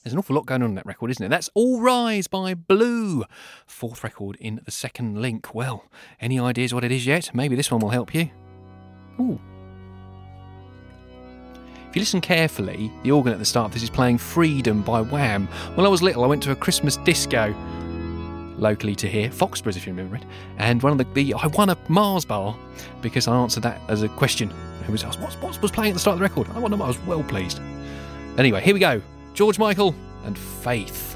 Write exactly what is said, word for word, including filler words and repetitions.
There's an awful lot going on in that record, isn't it? That's All Rise by Blue. Fourth record in the second link. Well, any ideas what it is yet? Maybe this one will help you. Ooh. If you listen carefully, the organ at the start of this is playing Freedom by Wham. When I was little, I went to a Christmas disco locally to here, Foxboroughs if you remember it, and one of the, the I won a Mars bar because I answered that as a question. Who was asked, what, what was playing at the start of the record? I won them, I was well pleased. Anyway, here we go. George Michael and Faith.